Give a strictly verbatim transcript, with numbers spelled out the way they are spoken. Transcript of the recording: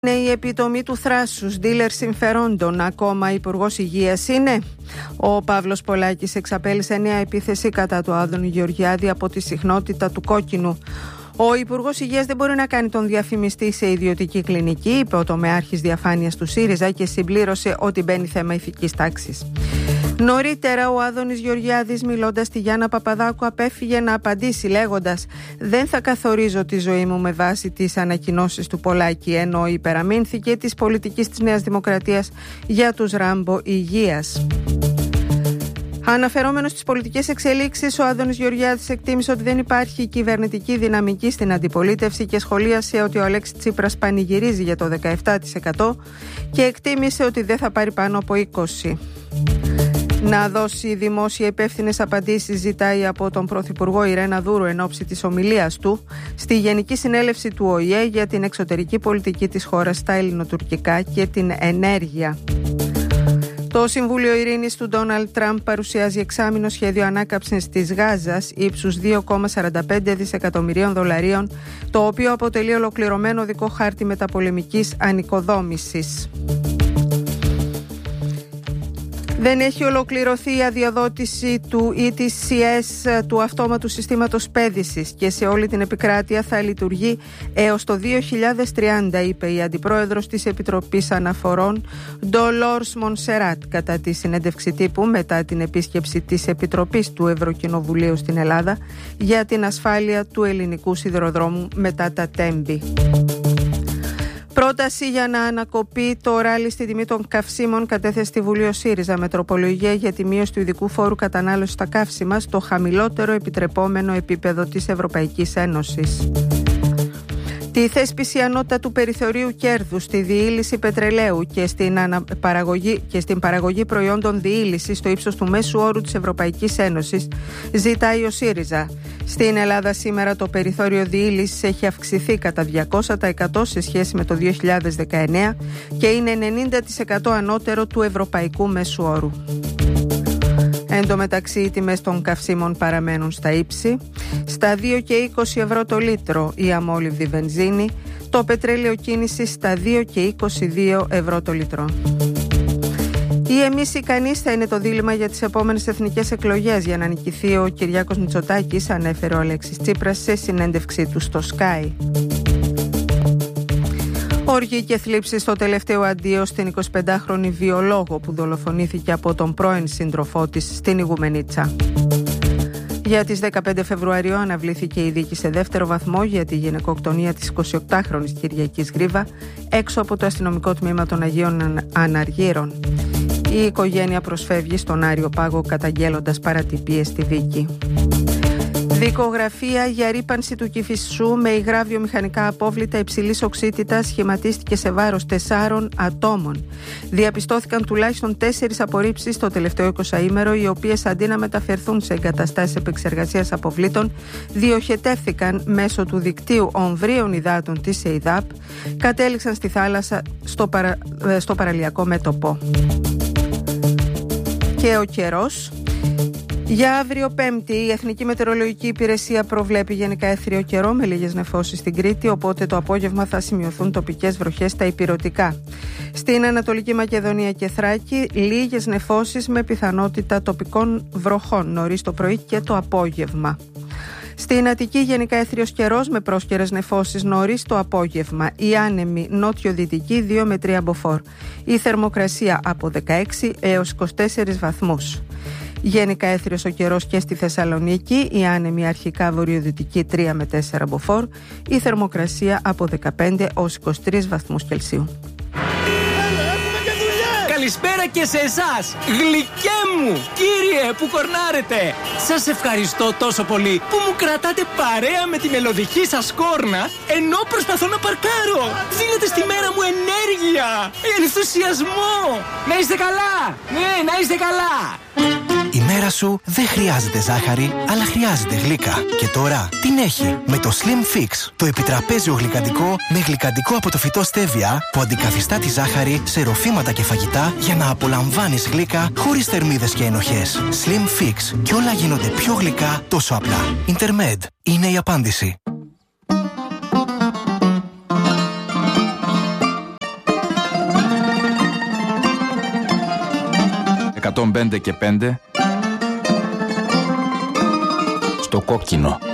Είναι η επιτομή του θράσους, ντίλερ συμφερόντων, ακόμα υπουργός υγείας είναι. Ο Παύλος Πολάκης εξαπέλυσε νέα επίθεση κατά του Άδωνη Γεωργιάδη από τη συχνότητα του κόκκινου. Ο Υπουργός Υγείας δεν μπορεί να κάνει τον διαφημιστή σε ιδιωτική κλινική, είπε ο τομεάρχης διαφάνειας του ΣΥΡΙΖΑ και συμπλήρωσε ότι μπαίνει θέμα ηθικής τάξης. Νωρίτερα ο Άδωνης Γεωργιάδης, μιλώντας στη Γιάννα Παπαδάκου, απέφυγε να απαντήσει λέγοντας «Δεν θα καθορίζω τη ζωή μου με βάση τις ανακοινώσεις του Πολάκη», ενώ υπεραμείνθηκε της πολιτικής της Νέας Δημοκρατίας για τους Ράμπο υγείας. Αναφερόμενος στις πολιτικές εξελίξεις, ο Άδωνης Γεωργιάδης εκτίμησε ότι δεν υπάρχει κυβερνητική δυναμική στην αντιπολίτευση και σχολίασε ότι ο Αλέξης Τσίπρας πανηγυρίζει για το δεκαεπτά τοις εκατό και εκτίμησε ότι δεν θα πάρει πάνω από είκοσι τοις εκατό. Να δώσει δημόσια υπεύθυνες απαντήσεις ζητάει από τον Πρωθυπουργό η Ρένα Δούρου εν ώψη της ομιλίας του στη Γενική Συνέλευση του Ο Η Ε για την εξωτερική πολιτική της χώρας στα ελληνοτουρκικά και την ενέργεια. Το Συμβούλιο Ειρήνης του Ντόναλντ Τραμπ παρουσιάζει εξάμηνο σχέδιο ανάκαμψης της Γάζας ύψους δύο κόμμα σαράντα πέντε δισεκατομμυρίων δολαρίων, το οποίο αποτελεί ολοκληρωμένο οδικό χάρτη μεταπολεμικής ανοικοδόμησης. Δεν έχει ολοκληρωθεί η αδειοδότηση του Ι Τι Σι Ες, του αυτόματου συστήματος πέδησης, και σε όλη την επικράτεια θα λειτουργεί έως το δύο χιλιάδες τριάντα, είπε η Αντιπρόεδρος της Επιτροπής Αναφορών, Ντολόρς Μονσεράτ, κατά τη συνέντευξη τύπου μετά την επίσκεψη της Επιτροπής του Ευρωκοινοβουλίου στην Ελλάδα για την ασφάλεια του ελληνικού σιδηροδρόμου μετά τα τέμπη. Πρόταση για να ανακοπεί το ράλι στη τιμή των καυσίμων κατέθεσε στη Βουλή ο ΣΥΡΙΖΑ με τροπολογία για τη μείωση του ειδικού φόρου κατανάλωσης στα καύσιμα στο χαμηλότερο επιτρεπόμενο επίπεδο της Ευρωπαϊκής Ένωσης. Τη θέσπιση ανώτατου περιθωρίου κέρδους στη διήλυση πετρελαίου και στην, παραγωγή, και στην παραγωγή προϊόντων διήλυσης στο ύψος του μέσου όρου της Ευρωπαϊκής Ένωσης ζητάει ο ΣΥΡΙΖΑ. Στην Ελλάδα σήμερα το περιθώριο διήλυσης έχει αυξηθεί κατά διακόσια τοις εκατό σε σχέση με το δύο χιλιάδες δεκαεννέα και είναι ενενήντα τοις εκατό ανώτερο του ευρωπαϊκού μέσου όρου. Εν τω μεταξύ, οι τιμές των καυσίμων παραμένουν στα ύψη. Στα δύο και είκοσι ευρώ το λίτρο η αμόλυβδη βενζίνη, το πετρέλαιο κίνηση στα δύο και είκοσι δύο ευρώ το λίτρο. Ή εμείς ή κανείς θα είναι το δίλημμα για τις επόμενες εθνικές εκλογές για να νικηθεί ο Κυριάκος Μητσοτάκης, ανέφερε ο Αλέξης Τσίπρας σε συνέντευξή του στο Sky. Όργη και θλίψη στο τελευταίο αντίο στην εικοσιπεντάχρονη βιολόγο που δολοφονήθηκε από τον πρώην σύντροφό της στην Ιγουμενίτσα. Για τις δεκαπέντε Φεβρουαρίου αναβλήθηκε η δίκη σε δεύτερο βαθμό για τη γυναικοκτονία της εικοσιοκτάχρονης Κυριακής Γρίβα έξω από το αστυνομικό τμήμα των Αγίων Αναργύρων. Η οικογένεια προσφεύγει στον Άριο Πάγο καταγγέλλοντας παρατυπίες στη δίκη. Δικογραφία για ρύπανση του Κηφισού με υγρά βιομηχανικά απόβλητα υψηλής οξύτητας σχηματίστηκε σε βάρος τεσσάρων ατόμων. Διαπιστώθηκαν τουλάχιστον τέσσερις απορρίψεις το τελευταίο εικοσαήμερο, οι οποίες αντί να μεταφερθούν σε εγκαταστάσεις επεξεργασίας αποβλήτων, διοχετεύθηκαν μέσω του δικτύου ομβρίων υδάτων της ΕΙΔΑΠ, κατέληξαν στη θάλασσα στο, παρα... στο παραλιακό μέτωπο. Και ο καιρός. Για αύριο Πέμπτη, η Εθνική Μετεωρολογική Υπηρεσία προβλέπει γενικά έθριο καιρό με λίγες νεφώσεις στην Κρήτη, οπότε το απόγευμα θα σημειωθούν τοπικές βροχές στα ηπειρωτικά. Στην Ανατολική Μακεδονία και Θράκη, λίγες νεφώσεις με πιθανότητα τοπικών βροχών νωρίς το πρωί και το απόγευμα. Στην Αττική γενικά έθριος καιρός με πρόσκαιρες νεφώσεις νωρίς το απόγευμα. Η άνεμη νότιο-δυτική δύο με τρία μποφόρ. Η θερμοκρασία από δεκαέξι έως είκοσι τέσσερις βαθμούς. Γενικά έθριος ο καιρός και στη Θεσσαλονίκη, η άνεμη αρχικά βορειοδυτική τρία με τέσσερα μποφόρ, η θερμοκρασία από δεκαπέντε έως είκοσι τρεις βαθμούς Κελσίου. Καλησπέρα και σε εσάς, γλυκέ μου, κύριε που κορνάρετε. Σας ευχαριστώ τόσο πολύ που μου κρατάτε παρέα με τη μελωδική σας κόρνα ενώ προσπαθώ να παρκάρω. Δίνετε στη μέρα μου ενέργεια, ενθουσιασμό. Να είστε καλά, ναι, να είστε καλά. Η μέρα σου δεν χρειάζεται ζάχαρη, αλλά χρειάζεται γλύκα. Και τώρα την έχει με το Slim Fix, το επιτραπέζιο γλυκαντικό με γλυκαντικό από το φυτό στέβια που αντικαθιστά τη ζάχαρη σε ροφήματα και φαγητά για να απολαμβάνεις γλύκα χωρίς θερμίδες και ενοχές. Slim Fix, και όλα γίνονται πιο γλυκά τόσο απλά. Intermed είναι η απάντηση. εκατόν πέντε και πέντε στο κόκκινο.